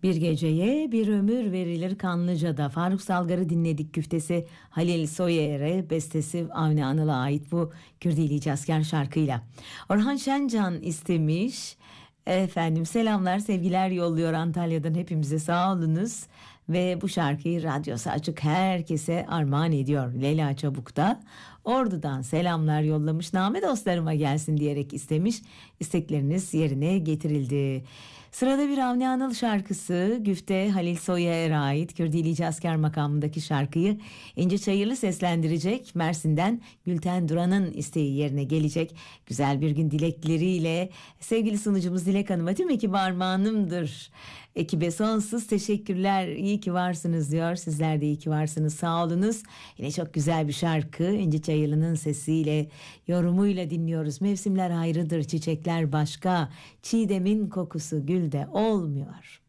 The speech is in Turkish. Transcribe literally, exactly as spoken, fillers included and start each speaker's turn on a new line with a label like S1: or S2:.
S1: Bir geceye bir ömür verilir Kanlıca'da. Faruk Salgar'ı dinledik, güftesi Halil Soyer'e, bestesi Avni Anıl'a ait bu Kürdili Cazker şarkıyla. Orhan Şencan istemiş. Efendim selamlar, sevgiler yolluyor Antalya'dan hepimize, sağ olunuz. Ve bu şarkıyı radyosu açık herkese armağan ediyor. Leyla Çabuk da Ordu'dan selamlar yollamış. Name dostlarıma gelsin diyerek istemiş. İstekleriniz yerine getirildi. Sırada bir Avni Anıl şarkısı, güfte Halil Soyer'e ait Kürdili Cazker makamındaki şarkıyı İnce Çayırlı seslendirecek. Mersin'den Gülten Duran'ın isteği yerine gelecek. Güzel bir gün dilekleriyle sevgili sunucumuz Dilek Hanım'a tüm ekip armağanımdır. Ekibe sonsuz teşekkürler, iyi ki varsınız diyor. Sizler de iyi ki varsınız, sağ olunuz. Yine çok güzel bir şarkı, İnce Çayırlı'nın sesiyle, yorumuyla dinliyoruz. Mevsimler ayrıdır, çiçekler başka, çiğdemin kokusu gülde olmuyor.